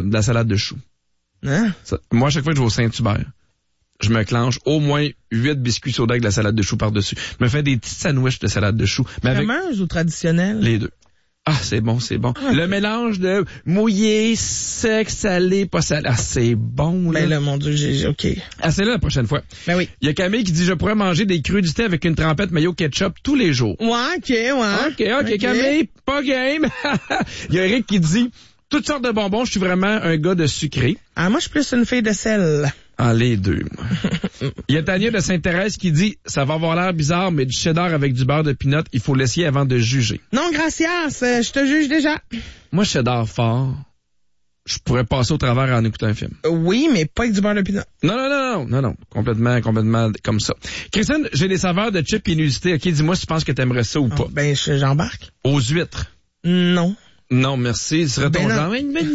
de la salade de choux. Hein? Moi, à chaque fois que je vais au Saint-Hubert, je me clenche au moins 8 biscuits soda avec de la salade de choux par-dessus. Je me fais des petits sandwichs de salade de choux. Mais avec Crémeuse ou traditionnelle? les deux. Ah, c'est bon, c'est bon. Ah. Le mélange de mouillé, sec, salé, pas salé. Ah, c'est bon, là. Ben là, mon Dieu, OK. Ah, c'est là la prochaine fois. Ben oui. Il y a Camille qui dit, je pourrais manger des crudités avec une trempette mayo ketchup tous les jours. Ouais, OK. OK, Camille, pas game. Il y a Eric qui dit, toutes sortes de bonbons, je suis vraiment un gars de sucré. Ah, moi, je suis plus une fille de sel. Ah, les deux. Il y a Tania de Sainte-Thérèse qui dit, ça va avoir l'air bizarre, mais du cheddar avec du beurre de pinot, il faut l'essayer avant de juger. Non, gracias, je te juge déjà. Moi, cheddar fort, je pourrais passer au travers en écoutant un film. Oui, mais pas avec du beurre de pinot. Non. Complètement comme ça. Christine, j'ai des saveurs de chips inusitées. OK, dis-moi si tu penses que t'aimerais ça ou pas. Ben, j'embarque. Aux huîtres. Non. Non, merci. Ce serait ton Ben genre.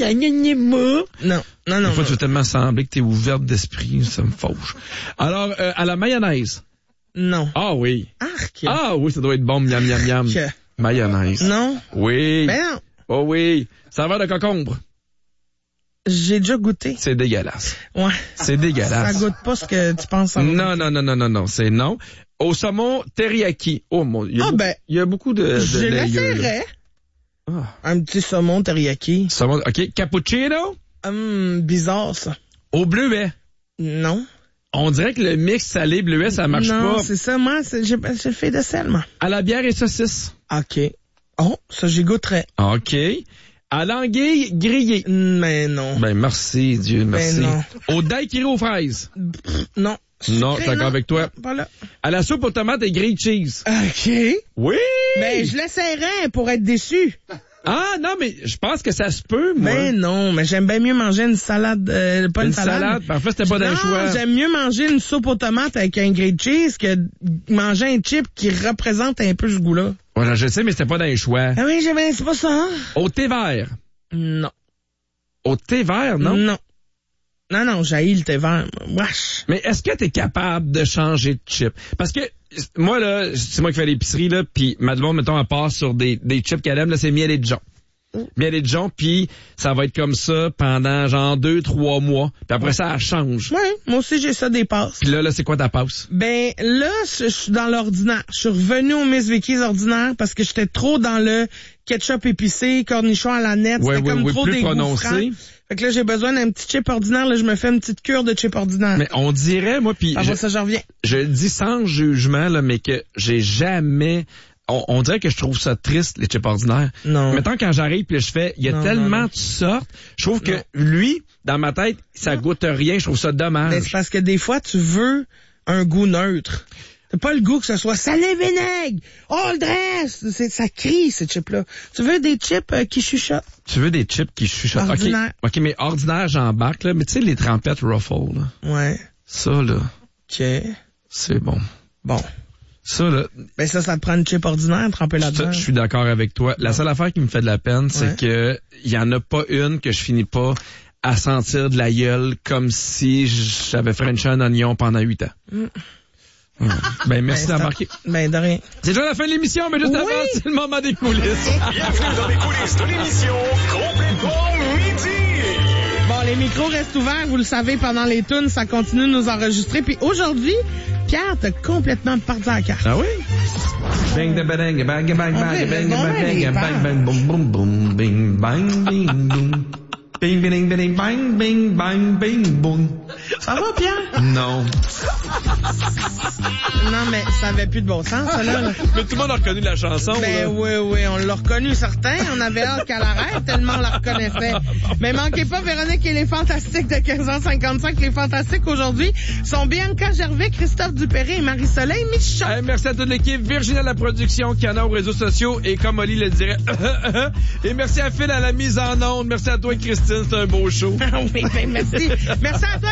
Non. Des fois, tu veux tellement sembler que t'es ouverte d'esprit, ça me fauche. Alors, à la mayonnaise. Non. Ah oui. Arc. Ah oui, ça doit être bon, miam, miam, miam. Mayonnaise. Non. Oui. Ben non. Oh oui. Saveur de concombre. J'ai déjà goûté. C'est dégueulasse. Ouais. C'est dégueulasse. Ça goûte pas ce que tu penses. Non, c'est non. Au saumon teriyaki. Oh mon, il y a beaucoup de je l'essayerais. Un petit saumon teriyaki. Saumon, OK. Cappuccino? Bizarre, ça. Au bleuet. Non. On dirait que le mix salé-bleuet, ça marche pas. Non, c'est ça. Moi, j'ai fait de sel, moi. À la bière et saucisse. OK. Oh, ça, j'y goûterais. OK. À l'anguille grillée. Mais non. Ben, merci, Dieu, merci. Ben non. Au daiquiri aux fraises. Non. Non, je suis d'accord avec toi. Pas là. À la soupe aux tomates et grilled cheese. OK. Oui! Ben, je l'essayerais pour être déçu. Ah, non, mais je pense que ça se peut, moi. Ben non, mais j'aime bien mieux manger une salade, pas une salade. Parfois, c'était pas d'un choix. J'aime mieux manger une soupe aux tomates avec un grilled cheese que manger un chip qui représente un peu ce goût-là. Ouais, je sais, mais c'était pas d'un choix. Ah oui, c'est pas ça. Au thé vert. Non. Au thé vert, non? Non, j'haïs le thé vert. Wesh. Mais est-ce que t'es capable de changer de chip? Parce que, moi, là, c'est moi qui fais l'épicerie, là, pis ma demande, mettons, elle part sur des chips qu'elle aime, là, c'est miel et Dijon. Miel et Dijon, puis ça va être comme ça pendant genre 2-3 mois. Puis après ça, elle change. Ouais, moi aussi, j'ai ça des passes. Puis là, c'est quoi ta passe? Ben, là, je suis dans l'ordinaire. Je suis revenu au Miss Vicky's ordinaire parce que j'étais trop dans le ketchup épicé, cornichon à la nette. C'était comme trop plus dégoûtant. Fait que là, j'ai besoin d'un petit chip ordinaire. Là, je me fais une petite cure de chip ordinaire. Mais on dirait, moi, puis ça, j'en reviens. Je le dis sans jugement, là, mais que j'ai jamais... On dirait que je trouve ça triste, les chips ordinaires. Non. Mettons, quand j'arrive puis je fais, il y a tellement de sortes. Je trouve que lui, dans ma tête, ça goûte rien. Je trouve ça dommage. Mais c'est parce que des fois, tu veux un goût neutre. T'as pas le goût que ce soit salé vinaigre, all dress. Ça crie, ces chips-là. Tu veux des chips qui chuchotent. Tu veux des chips qui chuchotent. Ordinaire. OK, mais ordinaire, j'embarque, là. Mais tu sais, les trempettes Ruffles, là. Ouais. Ça, là. OK. C'est bon. Bon. Ça, là. Ben ça te prend une chip ordinaire, tremper là-dedans. Je suis d'accord avec toi. La seule affaire qui me fait de la peine, c'est que il y en a pas une que je finis pas à sentir de la gueule comme si j'avais frenché un oignon pendant 8 ans. Ben, merci d'embarquer. Ben, de rien. C'est déjà la fin de l'émission, mais juste avant, c'est le moment des coulisses. Bienvenue dans les coulisses de l'émission Complètement Midi. Bon, les micros restent ouverts, vous le savez, pendant les tunes, ça continue de nous enregistrer. Puis aujourd'hui, Pierre, t'as complètement parti à la carte. Ah oui? Bang, bang, bang, bang, bang, bang, bang, bang, bang, bang, boum, boum, boum, bing, bang, bing, boum. Bing, bing, bing, bang, bing, bang, bing, boum. Ça va, Pierre? Non. Non, mais ça avait plus de bon sens, ça, là. Mais tout le monde a reconnu la chanson, Ben oui, on l'a reconnu, certains. On avait hâte qu'elle arrête, tellement on la reconnaissait. Mais manquez pas, Véronique et les Fantastiques de 15h55. Les Fantastiques, aujourd'hui, sont Bianca Gervais, Christophe Dupéré et Marie-Soleil Michon. Merci à toute l'équipe. Virginie à la production, Kiana aux réseaux sociaux et comme Oli le dirait, et merci à Phil à la mise en onde. Merci à toi, Christine. C'est un beau show. Oui, ben merci. Merci à toi.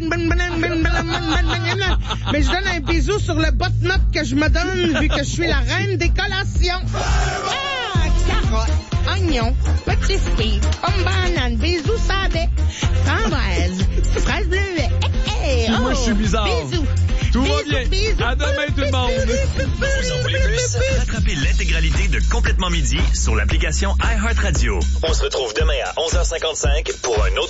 Mais je donne un bisou sur le bot-note que je me donne vu que je suis la reine des collations. Carotte, oignon, petit ski, pomme banane, bisous savet, framboise, fraise bleuet. Moi, je suis bizarre. Bisous. Tout va bien. Bisous. À demain, tout le monde. Vous en voulez plus? Rattrapez l'intégralité de Complètement Midi sur l'application iHeartRadio. On se retrouve demain à 11h55 pour un autre